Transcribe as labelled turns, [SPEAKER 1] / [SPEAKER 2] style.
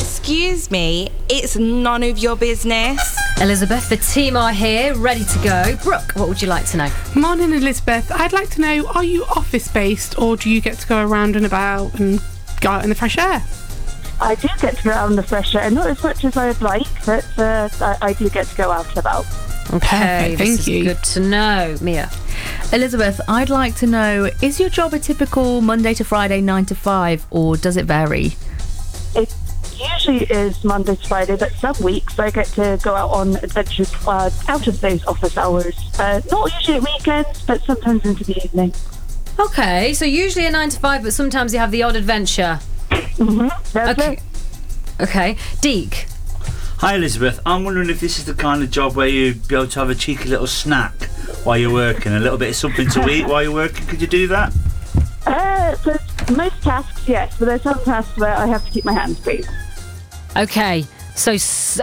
[SPEAKER 1] Excuse me, it's none of your business.
[SPEAKER 2] Elizabeth, the team are here, ready to go. Brooke, what would you like to know?
[SPEAKER 3] Morning, Elizabeth. I'd like to know, are you office-based or do you get to go around and about and go out in the fresh air?
[SPEAKER 4] I do get to go out in the fresh air, not as much as I'd like, but I do get to go out and about.
[SPEAKER 2] Okay,
[SPEAKER 3] thank you.
[SPEAKER 2] Good to know. Mia?
[SPEAKER 5] Elizabeth, I'd like to know, is your job a typical Monday to Friday 9 to 5 or does it vary?
[SPEAKER 4] It usually is Monday to Friday, but some weeks I get to go out on adventures out of those office hours. Not usually at weekends, but sometimes into the evening.
[SPEAKER 2] Okay, so usually a 9 to 5, but sometimes you have the odd adventure.
[SPEAKER 4] That's
[SPEAKER 2] Okay.
[SPEAKER 4] it.
[SPEAKER 2] Okay. Deke?
[SPEAKER 6] Hi Elizabeth, I'm wondering if this is the kind of job where you'd be able to have a cheeky little snack while you're working, a little bit of something to eat while you're working. Could you do that?
[SPEAKER 4] For most tasks, yes, but there's some tasks where I have to keep my hands free.
[SPEAKER 2] Okay, so